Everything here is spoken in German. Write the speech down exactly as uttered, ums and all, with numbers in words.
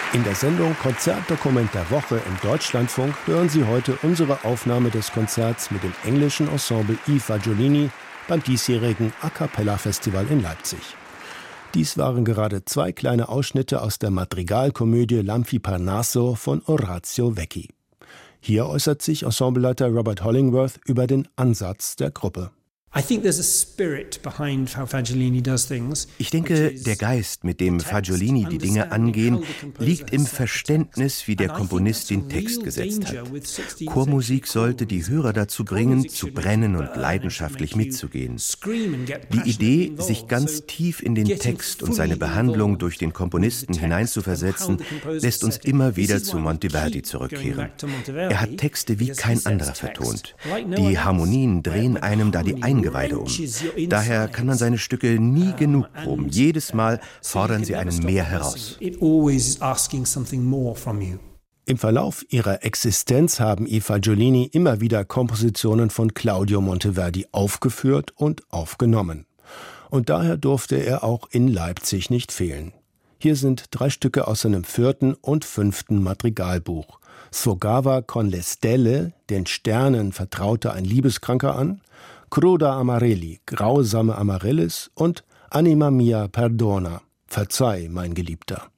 In der Sendung Konzertdokument der Woche im Deutschlandfunk hören Sie heute unsere Aufnahme des Konzerts mit dem englischen Ensemble I Fagiolini beim diesjährigen A Cappella Festival in Leipzig. Dies waren gerade zwei kleine Ausschnitte aus der Madrigalkomödie L'Amphiparnasso von Orazio Vecchi. Hier äußert sich Ensembleleiter Robert Hollingworth über den Ansatz der Gruppe. Ich denke, der Geist, mit dem Fagiolini die Dinge angehen, liegt im Verständnis, wie der Komponist den Text gesetzt hat. Chormusik sollte die Hörer dazu bringen, zu brennen und leidenschaftlich mitzugehen. Die Idee, sich ganz tief in den Text und seine Behandlung durch den Komponisten hineinzuversetzen, lässt uns immer wieder zu Monteverdi zurückkehren. Er hat Texte wie kein anderer vertont. Die Harmonien drehen einem da die Eingeweide um. Daher kann man seine Stücke nie genug proben. Jedes Mal fordern sie einen mehr heraus. Im Verlauf ihrer Existenz haben I Fagiolini immer wieder Kompositionen von Claudio Monteverdi aufgeführt und aufgenommen. Und daher durfte er auch in Leipzig nicht fehlen. Hier sind drei Stücke aus seinem vierten und fünften Madrigalbuch. Sfogava con le stelle, den Sternen vertraute ein Liebeskranker an, Cruda Amarelli, grausame Amaryllis und Anima mia perdona, verzeih, mein Geliebter.